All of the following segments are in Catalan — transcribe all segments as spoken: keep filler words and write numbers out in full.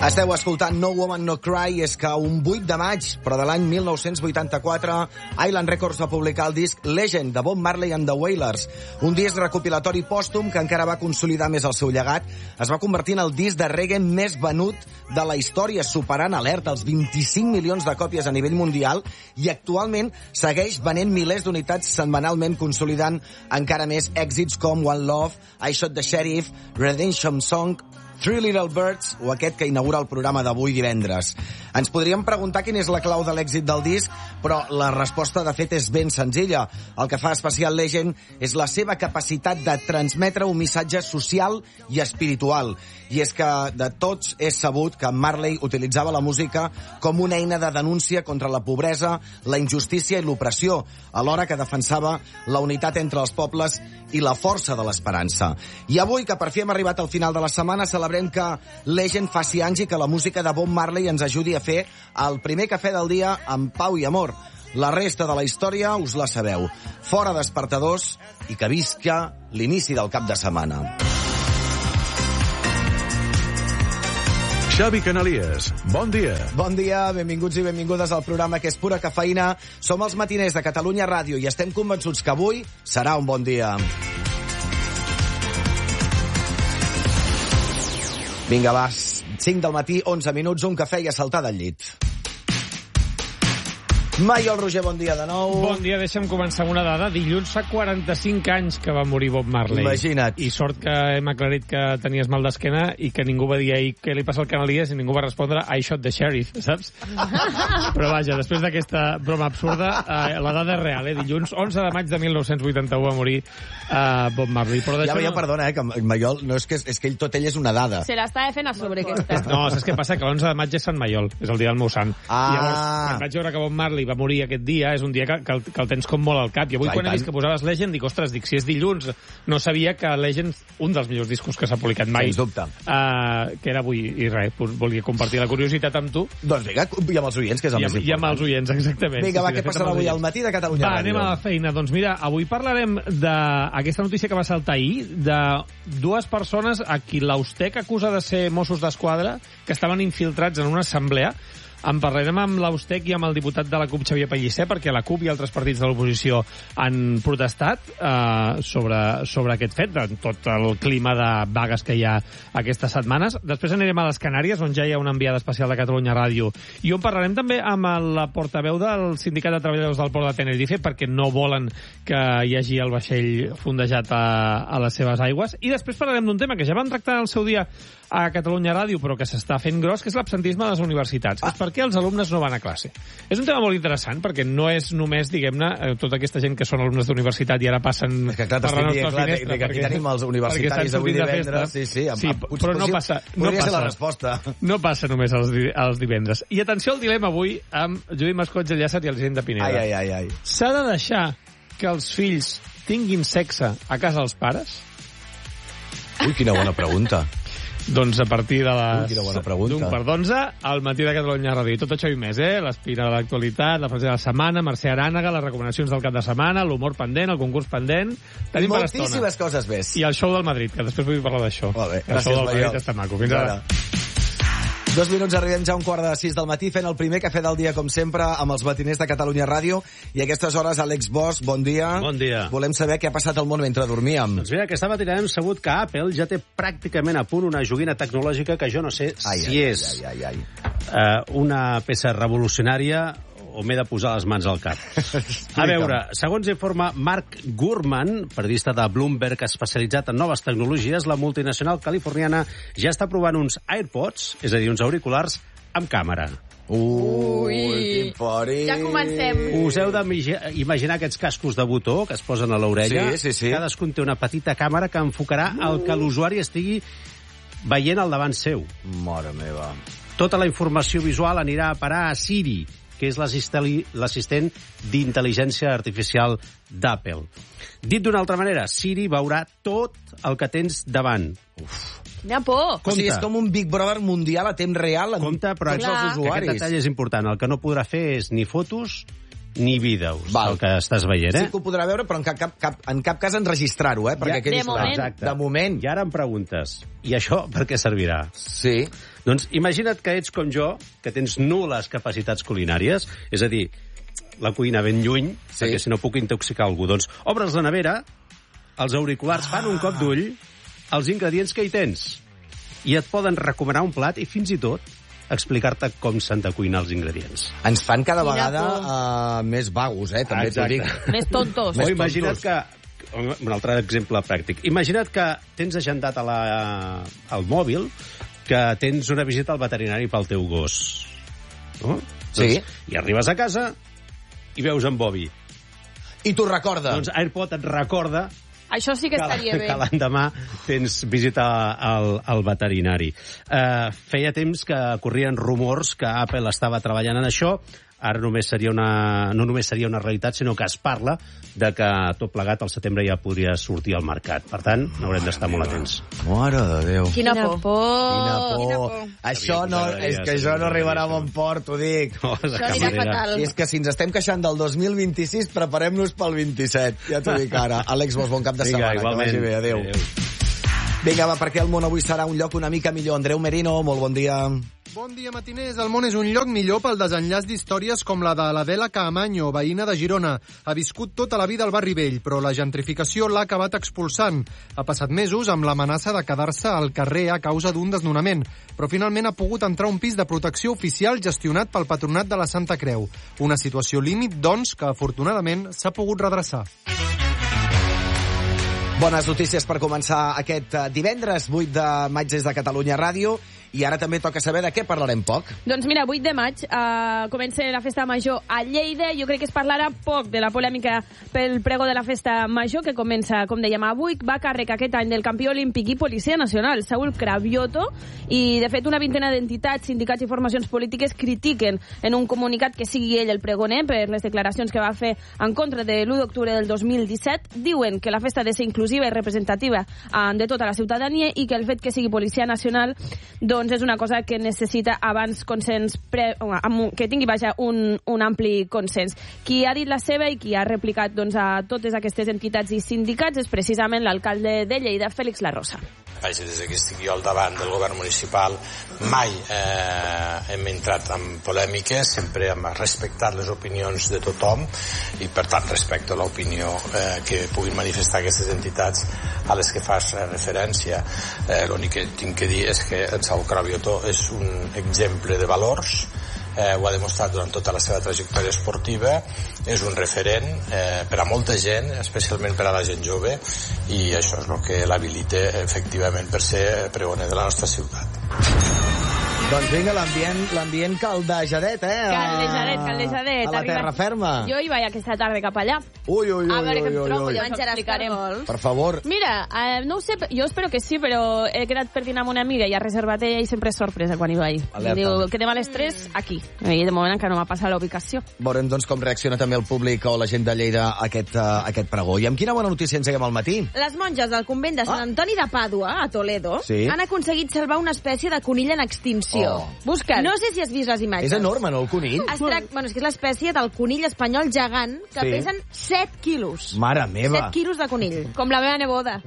Esteu escoltant No Woman No Cry, és que un vuit de maig, però de l'any mil nou-cents vuitanta-quatre, Island Records va publicar el disc Legend, de Bob Marley and the Wailers, un disc recopilatori pòstum que encara va consolidar més el seu llegat. Es va convertir en el disc de reggae més venut de la història, superant alerta els vint-i-cinc milions de còpies a nivell mundial, i actualment segueix venent milers d'unitats setmanalment, consolidant encara més èxits com One Love, I Shot the Sheriff, Redemption Song, Three Little Birds o aquest que inaugura el programa d'avui divendres. Ens podríem preguntar quina és la clau de l'èxit del disc, però la resposta de fet és ben senzilla. El que fa especial Legend és la seva capacitat de transmetre un missatge social i espiritual. I és que de tots és sabut que Marley utilitzava la música com una eina de denúncia contra la pobresa, la injustícia i l'opressió, alhora que defensava la unitat entre els pobles i la força de l'esperança. I avui, que per fi hem arribat al final de la setmana, celebrem que Legend faci anys i que la música de Bob Marley ens ajudi a fer el primer cafè del dia amb pau i amor. La resta de la història us la sabeu. Fora despertadors i que visca l'inici del cap de setmana. Xavi Canalies, bon dia. Bon dia, benvinguts i benvingudes al programa que és pura cafeïna. Som els matiners de Catalunya Ràdio i estem convençuts que avui serà un bon dia. Vinga, va, cinc del matí, onze minuts, un cafè i a saltar del llit. Maiol Roger, bon dia de nou. Bon dia, deixa'm començar amb una dada. Dilluns fa quaranta-cinc anys que va morir Bob Marley. Imagina't. I sort que hem aclarit que tenies mal d'esquena i que ningú va dir ahir què li passa al Canalies i ningú va respondre I shot the sheriff, saps? Però vaja, després d'aquesta broma absurda, eh, la dada és real, eh? Dilluns onze de maig de mil nou-cents vuitanta-u va morir eh, Bob Marley. Però ja, ja, no... perdona, eh, que Maiol, no és que, és que ell, tot ell és una dada. Se l'estava fent a sobre, aquesta. No, saps què passa? Que l'onze de maig és Sant Maiol, és el dia del meu sant. Ah. I llavors, quan vaig veure que Bob Marley va morir aquest dia, és un dia que, que, el, que el tens com molt al cap. I avui, Clar, quan he vist que posaves Legend, dic, ostres, dic, si és dilluns, no sabia que Legend, un dels millors discos que s'ha publicat mai, Sens dubte. Uh, que era avui, i res, volia compartir la curiositat amb tu. Doncs vinga, i amb els oients, que és el I més amb, important. I amb els oients, exactament. Vinga, va, sí, què passarà avui al matí de Catalunya Va, Ràdio? anem a la feina. Doncs mira, avui parlarem d'aquesta notícia que va saltar ahir, de dues persones a qui l'Austec acusa de ser Mossos d'Esquadra, que estaven infiltrats en una assemblea. En parlarem amb l'Austec i amb el diputat de la CUP, Xavier Pellicer, perquè la CUP i altres partits de l'oposició han protestat eh, sobre, sobre aquest fet, de tot el clima de vagues que hi ha aquestes setmanes. Després anirem a les Canàries, on ja hi ha una enviada especial de Catalunya Ràdio, i on parlarem també amb la portaveu del Sindicat de Treballadors del Port de Tenerife, perquè no volen que hi hagi el vaixell fondejat a, a les seves aigües. I després parlarem d'un tema que ja vam tractar al seu dia a Catalunya Ràdio, però que s'està fent gros, que és l'absentisme a les universitats. Ah. És per què els alumnes no van a classe. És un tema molt interessant, perquè no és només, diguem-ne, tota aquesta gent que són alumnes d'universitat i ara passen és que, clar, per la nostra clar, finestra. Que aquí tenim els universitaris avui divendres. Sí, sí, amb, sí, amb, però no passa. No podria passa, ser la resposta. No passa només els, els divendres. I atenció al dilema avui amb Judit Mascotge Llàcer i el Gent de Pineda. Ai, ai, ai, ai. S'ha de deixar que els fills tinguin sexe a casa dels pares? Ui, quina bona pregunta. Doncs a partir de les d'un quart d'onze, al matí de Catalunya Ràdio. I tot això i més, eh? L'Espira de l'actualitat, la frase de la setmana, Mercè Arànega, les recomanacions del cap de setmana, l'humor pendent, el concurs pendent. Tenim per estona. Moltíssimes coses més. I el show del Madrid, que després vull parlar d'això. Molt bé, el gràcies, show del Maiol. Madrid està maco. Fins ara. Dos minuts, arribem ja a un quart de sis del matí, fent el primer cafè del dia, com sempre, amb els matiners de Catalunya Ràdio. I a aquestes hores, Àlex Bosch, bon dia. Bon dia. Volem saber què ha passat al món mentre dormíem. Doncs mira, aquesta matina hem sabut que Apple ja té pràcticament a punt una joguina tecnològica que jo no sé ai, si ai, és ai, ai, ai. Uh, una peça revolucionària o m'he de posar les mans al cap. A veure, segons informa Mark Gurman, periodista de Bloomberg especialitzat en noves tecnologies, la multinacional californiana ja està provant uns AirPods, és a dir, uns auriculars, amb càmera. Ui, quin pori. Ja comencem. Us heu d'imaginar aquests cascos de botó que es posen a l'orella. Sí, sí, sí. Cadascun té una petita càmera que enfocarà el que l'usuari estigui veient al davant seu. Mare meva. Tota la informació visual anirà a parar a Siri, que és l'assistent d'intel·ligència artificial d'Apple. Dit d'una altra manera, Siri veurà tot el que tens davant. Uf. N'hi ha por. O sigui, és com un Big Brother mundial a temps real amb Compte, però tots els usuaris. Aquest detall és important. El que no podrà fer és ni fotos ni vídeos, Val. el que estàs veient, eh? Sí que ho podrà veure, però en cap, cap, cap, en cap cas enregistrar-ho, eh? Perquè Ja- quedi de clar. moment. Exacte. De moment. I ara em preguntes, i això per què servirà? Sí. Doncs imagina't que ets com jo, que tens nul·les capacitats culinàries, és a dir, la cuina ben lluny, Sí. sí. perquè si no puc intoxicar algú. Doncs obres la nevera, els auriculars fan un cop d'ull, els ingredients que hi tens, i et poden recomanar un plat i fins i tot explicar-te com s'han de cuinar els ingredients. Ens fan cada Quina vegada por. uh, més vagos, eh? També t'ho Exacte. dic. Més tontos. Més O imagina't tontos. que... Un altre exemple pràctic. Imagina't que tens agendat a la, al mòbil que tens una visita al veterinari pel teu gos. No? Sí. Doncs, I arribes a casa i veus en Bobby. I t'ho recorda. Doncs AirPod et recorda Això sí que estaria bé. que l'endemà tens visita al, al veterinari. Uh, feia temps que corrien rumors que Apple estava treballant en això. Ara només seria una, no només seria una realitat, sinó que es parla de que tot plegat al setembre ja podria sortir al mercat. Per tant, n'haurem d'estar molt atents. Mare de Déu. Quina por. Quina por. Quina por. Això Sabia que no, t'agradaria, és que sabia això que no arribarà a t'agradaria, bon port, t'ho dic. No, de Això cap anirà manera. fatal. I és que si ens estem queixant del dos mil vint-i-sis, preparem-nos pel vint-i-set. Ja t'ho dic ara. Àlex Bosch, bon cap de Vinga, setmana. igualment. Que vagi bé. Adéu. Adéu. Vinga, va, perquè el món avui serà un lloc una mica millor. Andreu Merino, molt bon dia. Bon dia, matiners. El món és un lloc millor pel desenllaç d'històries com la de l'Adela Caamaño, veïna de Girona. Ha viscut tota la vida al barri vell, però la gentrificació l'ha acabat expulsant. Ha passat mesos amb l'amenaça de quedar-se al carrer a causa d'un desnonament, però finalment ha pogut entrar a un pis de protecció oficial gestionat pel Patronat de la Santa Creu. Una situació límit, doncs, que afortunadament s'ha pogut redreçar. Bones notícies per començar aquest eh, divendres, vuit de maig des de Catalunya Ràdio. I ara també toca saber de què parlarem poc. Doncs mira, vuit de maig uh, comença la festa major a Lleida. Jo crec que es parlarà poc de la polèmica pel pregó de la festa major, que comença, com dèiem, avui. Va a càrrec aquest any del campió olímpic i policia nacional, Saúl Cravioto, i de fet una vintena d'entitats, sindicats i formacions polítiques critiquen en un comunicat que sigui ell el pregoner per les declaracions que va fer en contra de l'u d'octubre del dos mil disset. Diuen que la festa ha de ser inclusiva i representativa uh, de tota la ciutadania i que el fet que sigui policia nacional doncs és una cosa que necessita abans consens pre, que tingui vaja, un, un ampli consens. Qui ha dit la seva i qui ha replicat doncs, a totes aquestes entitats i sindicats és precisament l'alcalde de Lleida, Félix Larrosa. Vaja, des que estic jo al davant del govern municipal mai eh, hem entrat en polèmiques, sempre hem respectat les opinions de tothom i per tant respecto l'opinió eh, que puguin manifestar aquestes entitats a les que fas referència. Eh, l'únic que tinc que dir és que en Saúl Cravioto és un exemple de valors, eh, ho ha demostrat durant tota la seva trajectòria esportiva, és un referent eh, per a molta gent, especialment per a la gent jove, i això és el que l'habilita efectivament per ser pregoner de la nostra ciutat. Doncs vinga, l'ambient, l'ambient caldejadet, eh? A- Caldejadet, caldejadet. A la Arriba- terra ferma. Jo hi vaig aquesta tarda cap allà. Ui, ui, ui, A veure què ui, em ui, trobo, ui. ja us explicarem. Per favor. Mira, eh, no ho sé, jo espero que sí, però he quedat per dinar amb una amiga i ha reservat ella i sempre és sorpresa quan hi vaig. Alerta. I diu, quedem a les tres aquí. I de moment encara no m'ha passat la ubicació. Veurem doncs com reacciona també el públic o la gent de Lleida a aquest, uh, aquest pregó. I amb quina bona notícia engeguem al matí? Les monges del convent de Sant Ah. Antoni de Pàdua, a Toledo, Sí. han aconseguit salvar una espècie de conill en extinció. Oh. Busca't. No sé si has vist les imatges. És enorme, no, el conill? Es trac... bueno, és que és l'espècie del conill espanyol gegant que Sí. pesen set quilos. Mare meva. set quilos de conill. Com la meva neboda.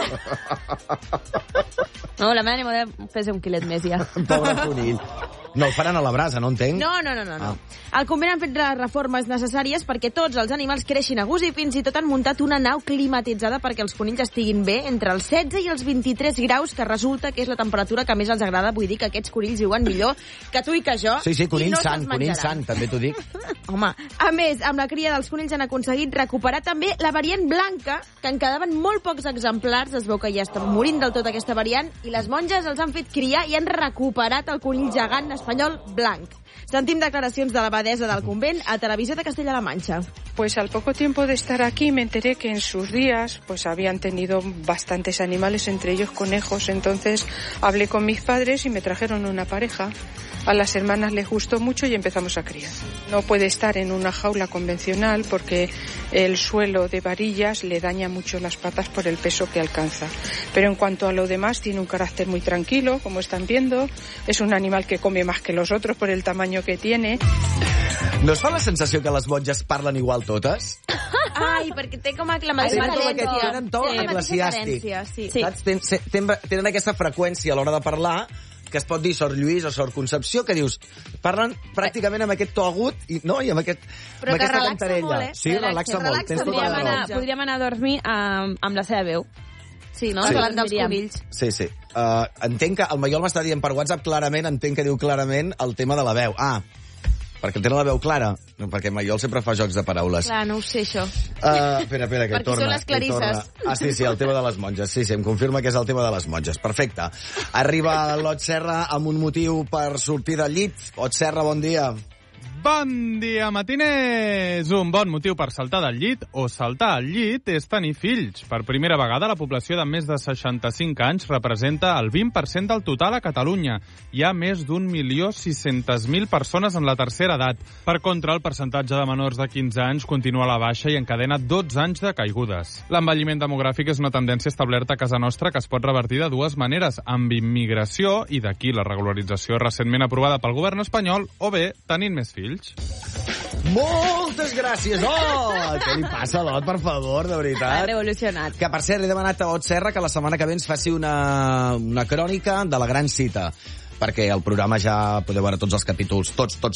No, la meva neboda pesa un quilet més ja. Pobre conill. No el faran a la brasa, no entenc? No, no, no, no. no. Al convent han fet les reformes necessàries perquè tots els animals creixin a gust i fins i tot han muntat una nau climatitzada perquè els conills estiguin bé entre els setze i els vint-i-tres graus, que resulta que és la temperatura que més els agrada. Vull dir que aquests conills viuen millor que tu i que jo. Sí, sí, i conill no sant, se'ls conill menjaran. sant, també t'ho dic. Home, a més, amb la cria dels conills han aconseguit recuperar també la variant blanca, que en quedaven molt pocs exemplars. Es veu que ja estan morint del tot aquesta variant, i les monges els han fet criar i han recuperat el conill gegant espanyol blanc. Sentim declaracions de l'abadesa del convent a Televisió de Castella-La Manxa. Pues al poco tiempo de estar aquí me enteré que en sus días pues habían tenido bastantes animales, entre ellos conejos. Entonces hablé con mis padres y me trajeron una pareja. A las hermanas les gustó mucho y empezamos a criar. No puede estar en una jaula convencional porque el suelo de varillas le daña mucho las patas por el peso que alcanza. Pero en cuanto a lo demás, tiene un carácter muy tranquilo, como están viendo. Es un animal que come más que los otros por el tamaño que tiene. No es fa la sensació que les monges parlen igual totes? Ai, perquè té com a aclamació. Tenen com aquest, tenen to Sí. eclesiàstic. Sí. Sí. Saps? Ten, se- ten, tenen aquesta freqüència a l'hora de parlar que es pot dir Sor Lluís o Sor Concepció, que dius, parlen pràcticament amb aquest to agut i, no? I amb, aquest, Però amb que aquesta relaxa cantarella. molt, eh? Sí, Relaxa, relaxa, molt. relaxa Tens tota Podríem la molt. raó. anar, podríem anar a dormir amb, amb la seva veu. Sí, no? Sí. Parlant dels Diríem. conills. Sí, sí. Uh, entenc que el Maiol m'està dient per WhatsApp clarament, entenc que diu clarament el tema de la veu. Ah, perquè tenen la veu clara. No, perquè el Maiol sempre fa jocs de paraules. Clar, no ho sé, això. Uh, espera, espera, que Perquè torna. són les que torna. clarisses. Ah, sí, sí, el tema de les monges. Sí, sí, em confirma que és el tema de les monges. Perfecte. Arriba l'Ot Serra amb un motiu per sortir del llit. Ot Serra, bon dia. Bon dia, matiners! Un bon motiu per saltar del llit o saltar al llit és tenir fills. Per primera vegada, la població de més de seixanta-cinc anys representa el vint per cent del total a Catalunya. Hi ha més d'un milió sis-centes mil persones en la tercera edat. Per contra, el percentatge de menors de quinze anys continua a la baixa i encadena dotze anys de caigudes. L'envelliment demogràfic és una tendència establerta a casa nostra que es pot revertir de dues maneres, amb immigració, i d'aquí la regularització recentment aprovada pel govern espanyol, o bé tenint més fills. Moltes gràcies, Ot! Què li passa a l'Ot, per favor, de Ha veritat? revolucionat. Que, per cert, he demanat a Ot Serra que la setmana que ve ens faci una, una crònica de la gran cita, perquè el programa ja podeu veure tots els capítols, tots, tots